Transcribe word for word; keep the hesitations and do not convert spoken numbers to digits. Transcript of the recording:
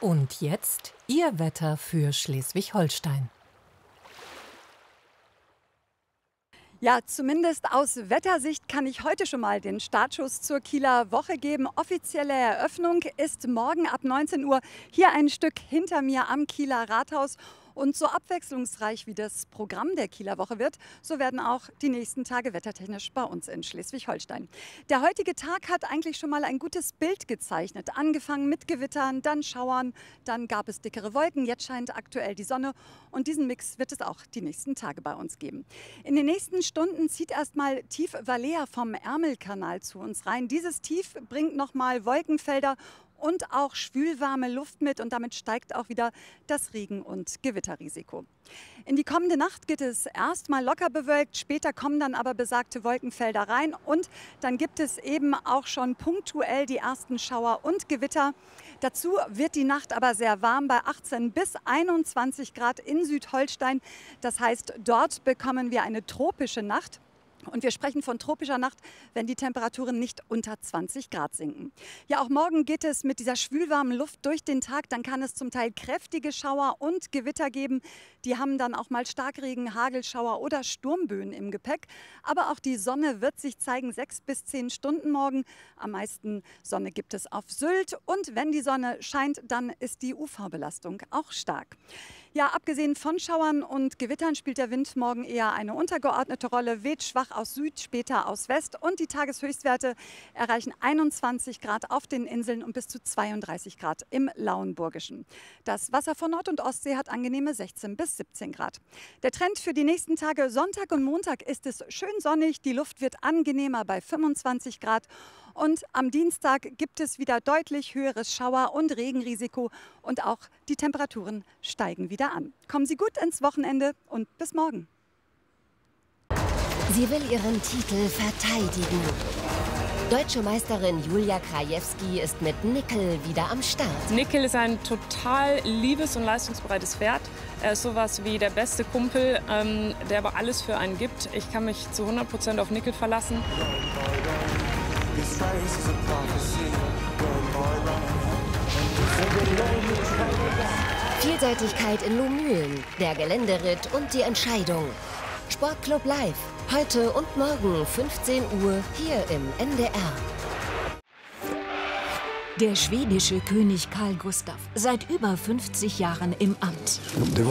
Und jetzt Ihr Wetter für Schleswig-Holstein. Ja, zumindest aus Wettersicht kann ich heute schon mal den Startschuss zur Kieler Woche geben. Offizielle Eröffnung ist morgen ab neunzehn Uhr hier ein Stück hinter mir am Kieler Rathaus. Und so abwechslungsreich wie das Programm der Kieler Woche wird, so werden auch die nächsten Tage wettertechnisch bei uns in Schleswig-Holstein. Der heutige Tag hat eigentlich schon mal ein gutes Bild gezeichnet. Angefangen mit Gewittern, dann Schauern, dann gab es dickere Wolken, jetzt scheint aktuell die Sonne. Und diesen Mix wird es auch die nächsten Tage bei uns geben. In den nächsten Stunden zieht erstmal Tief Valea vom Ärmelkanal zu uns rein. Dieses Tief bringt nochmal Wolkenfelder und auch schwülwarme Luft mit, und damit steigt auch wieder das Regen- und Gewitterrisiko. In die kommende Nacht geht es erstmal locker bewölkt, später kommen dann aber besagte Wolkenfelder rein und dann gibt es eben auch schon punktuell die ersten Schauer und Gewitter. Dazu wird die Nacht aber sehr warm bei achtzehn bis einundzwanzig Grad in Südholstein. Das heißt, dort bekommen wir eine tropische Nacht. Und wir sprechen von tropischer Nacht, wenn die Temperaturen nicht unter zwanzig Grad sinken. Ja, auch morgen geht es mit dieser schwülwarmen Luft durch den Tag. Dann kann es zum Teil kräftige Schauer und Gewitter geben. Die haben dann auch mal Starkregen, Hagelschauer oder Sturmböen im Gepäck. Aber auch die Sonne wird sich zeigen, sechs bis zehn Stunden morgen. Am meisten Sonne gibt es auf Sylt. Und wenn die Sonne scheint, dann ist die U V-Belastung auch stark. Ja, abgesehen von Schauern und Gewittern spielt der Wind morgen eher eine untergeordnete Rolle, weht schwach aus Süd, später aus West, und die Tageshöchstwerte erreichen einundzwanzig Grad auf den Inseln und bis zu zweiunddreißig Grad im Lauenburgischen. Das Wasser von Nord- und Ostsee hat angenehme sechzehn bis siebzehn Grad. Der Trend für die nächsten Tage, Sonntag und Montag, ist es schön sonnig, die Luft wird angenehmer bei fünfundzwanzig Grad. Und am Dienstag gibt es wieder deutlich höheres Schauer- und Regenrisiko und auch die Temperaturen steigen wieder an. Kommen Sie gut ins Wochenende und bis morgen. Sie will ihren Titel verteidigen. Deutsche Meisterin Julia Krajewski ist mit Nickel wieder am Start. Nickel ist ein total liebes und leistungsbereites Pferd. Er ist sowas wie der beste Kumpel, ähm, der aber alles für einen gibt. Ich kann mich zu hundert Prozent auf Nickel verlassen. Vielseitigkeit in Lohmühlen, der Geländeritt und die Entscheidung. Sportclub Live, heute und morgen fünfzehn Uhr hier im N D R. Der schwedische König Carl Gustaf, seit über fünfzig Jahren im Amt.